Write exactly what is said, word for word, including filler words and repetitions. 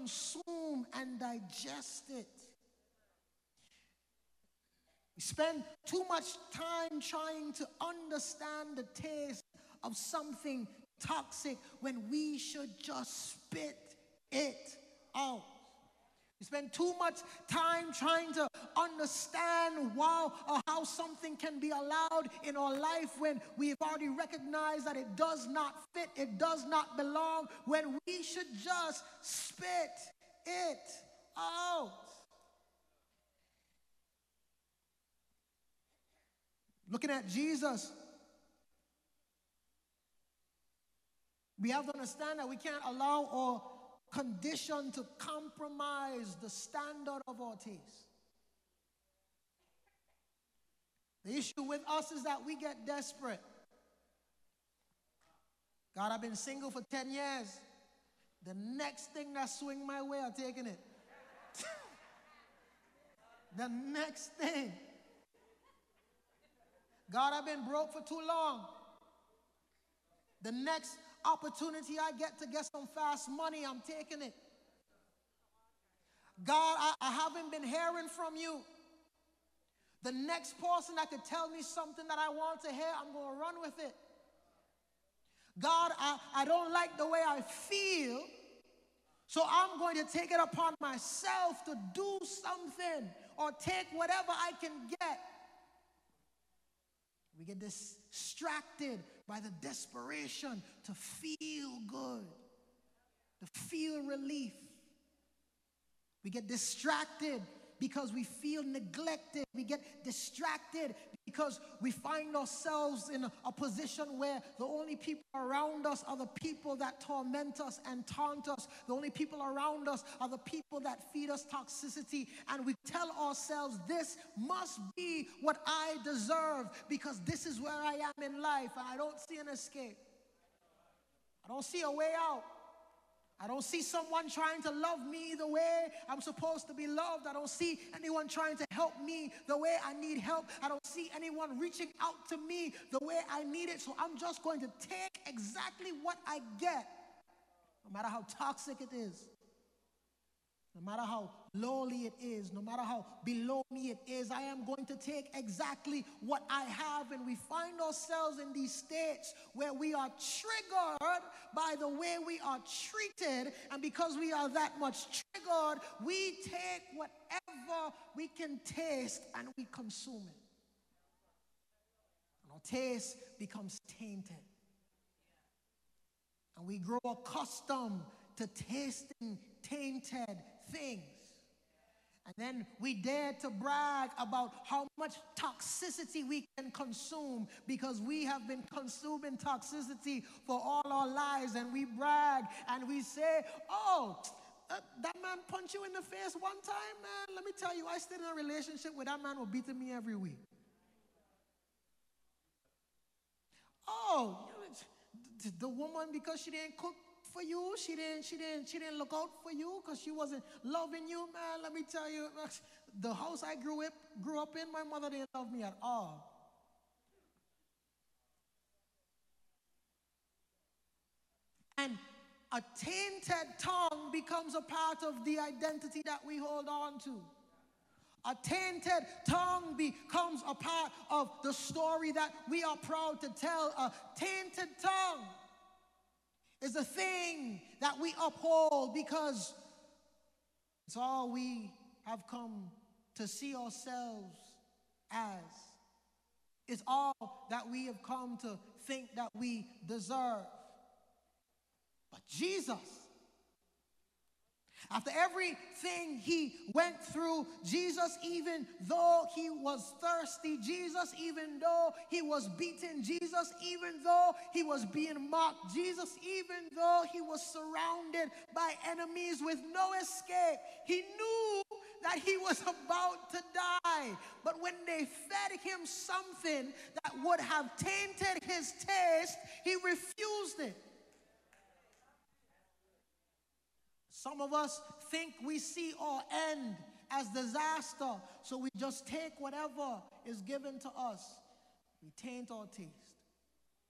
consume and digest it. We spend too much time trying to understand the taste of something toxic when we should just spit it out. We spend too much time trying to understand wow, or how something can be allowed in our life when we've already recognized that it does not fit, it does not belong, when we should just spit it out. Looking at Jesus, we have to understand that we can't allow our condition to compromise the standard of our taste. The issue with us is that we get desperate. God, I've been single for ten years. The next thing that swing my way, I'm taking it. The next thing. God, I've been broke for too long. The next opportunity I get to get some fast money, I'm taking it. God, I, I haven't been hearing from you. The next person that could tell me something that I want to hear, I'm going to run with it. God, I, I don't like the way I feel, so I'm going to take it upon myself to do something or take whatever I can get. We get distracted by the desperation to feel good, to feel relief. We get distracted because we feel neglected. We get distracted because we find ourselves in a, a position where the only people around us are the people that torment us and taunt us. The only people around us are the people that feed us toxicity. And we tell ourselves, this must be what I deserve because this is where I am in life and I don't see an escape. I don't see a way out. I don't see someone trying to love me the way I'm supposed to be loved. I don't see anyone trying to help me the way I need help. I don't see anyone reaching out to me the way I need it. So I'm just going to take exactly what I get, no matter how toxic it is, no matter how lowly it is, no matter how below me it is. I am going to take exactly what I have. And we find ourselves in these states where we are triggered by the way we are treated. And because we are that much triggered, we take whatever we can taste and we consume it. And our taste becomes tainted. And we grow accustomed to tasting tainted things. And then we dare to brag about how much toxicity we can consume because we have been consuming toxicity for all our lives. And we brag and we say, oh, uh, that man punched you in the face one time, man. Let me tell you, I stayed in a relationship where that man was beating me every week. Oh, the woman, because she didn't cook for you, she didn't, she didn't, she didn't look out for you because she wasn't loving you, man. Let me tell you, the house I grew up, grew up in, my mother didn't love me at all. And a tainted tongue becomes a part of the identity that we hold on to. A tainted tongue becomes a part of the story that we are proud to tell. A tainted tongue is a thing that we uphold because it's all we have come to see ourselves as. It's all that we have come to think that we deserve. But Jesus, after everything he went through, Jesus, even though he was thirsty, Jesus, even though he was beaten, Jesus, even though he was being mocked, Jesus, even though he was surrounded by enemies with no escape, he knew that he was about to die. But when they fed him something that would have tainted his taste, he refused it. Some of us think we see our end as disaster, so we just take whatever is given to us. We taint our taste.